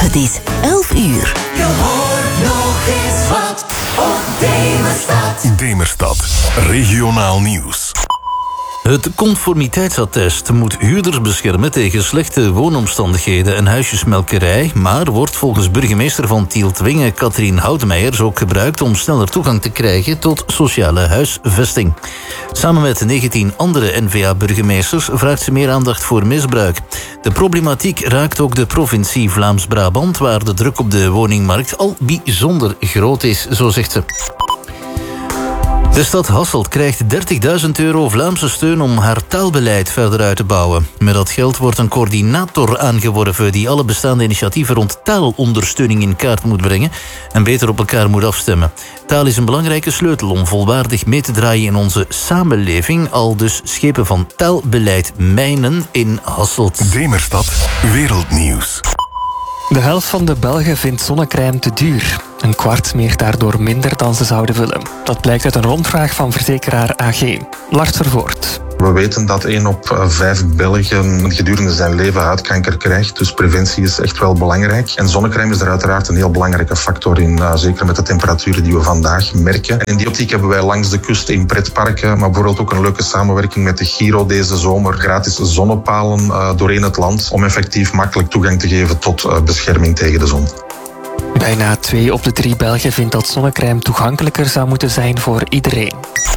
Het is 11 uur. Je hoort nog eens wat op Demerstad. Demerstad, regionaal nieuws. Het conformiteitsattest moet huurders beschermen tegen slechte woonomstandigheden en huisjesmelkerij, maar wordt volgens burgemeester van Tieltwingen, Katrien Houtemeijers, ook gebruikt om sneller toegang te krijgen tot sociale huisvesting. Samen met 19 andere N-VA-burgemeesters vraagt ze meer aandacht voor misbruik. De problematiek raakt ook de provincie Vlaams-Brabant, waar de druk op de woningmarkt al bijzonder groot is, zo zegt ze. De stad Hasselt krijgt €30.000 Vlaamse steun om haar taalbeleid verder uit te bouwen. Met dat geld wordt een coördinator aangeworven die alle bestaande initiatieven rond taalondersteuning in kaart moet brengen en beter op elkaar moet afstemmen. Taal is een belangrijke sleutel om volwaardig mee te draaien in onze samenleving, al dus schepen van taalbeleid mijnen in Hasselt. Demerstad, wereldnieuws. De helft van de Belgen vindt zonnecrème te duur. Een kwart smeert daardoor minder dan ze zouden willen. Dat blijkt uit een rondvraag van verzekeraar AG. Lars Vervoort. We weten dat 1 op 5 Belgen gedurende zijn leven huidkanker krijgt. Dus preventie is echt wel belangrijk. En zonnecrème is er uiteraard een heel belangrijke factor in. Zeker met de temperaturen die we vandaag merken. En in die optiek hebben wij langs de kust in pretparken, maar bijvoorbeeld ook een leuke samenwerking met de Giro deze zomer. Gratis zonnepalen doorheen het land om effectief makkelijk toegang te geven tot bescherming tegen de zon. Bijna 2 op de 3 Belgen vindt dat zonnecrème toegankelijker zou moeten zijn voor iedereen.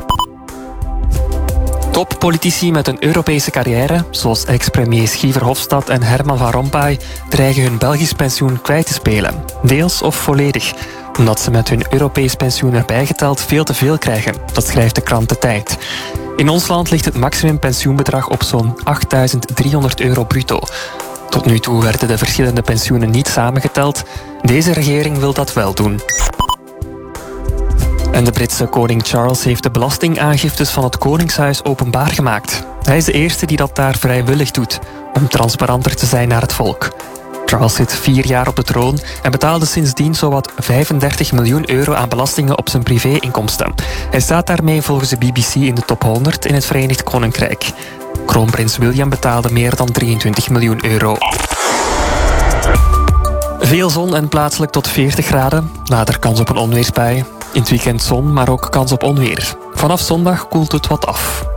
Toppolitici met een Europese carrière, zoals ex-premiers Guy Verhofstadt en Herman Van Rompuy, dreigen hun Belgisch pensioen kwijt te spelen. Deels of volledig. Omdat ze met hun Europees pensioen erbij geteld veel te veel krijgen. Dat schrijft de krant De Tijd. In ons land ligt het maximumpensioenbedrag op zo'n €8.300 bruto. Tot nu toe werden de verschillende pensioenen niet samengeteld. Deze regering wil dat wel doen. En de Britse koning Charles heeft de belastingaangiftes van het Koningshuis openbaar gemaakt. Hij is de eerste die dat daar vrijwillig doet, om transparanter te zijn naar het volk. Charles zit 4 jaar op de troon en betaalde sindsdien zowat €35 miljoen aan belastingen op zijn privé-inkomsten. Hij staat daarmee volgens de BBC in de top 100 in het Verenigd Koninkrijk. Kroonprins William betaalde meer dan €23 miljoen. Veel zon en plaatselijk tot 40 graden. Later kans op een onweersbui. In het weekend zon, maar ook kans op onweer. Vanaf zondag koelt het wat af.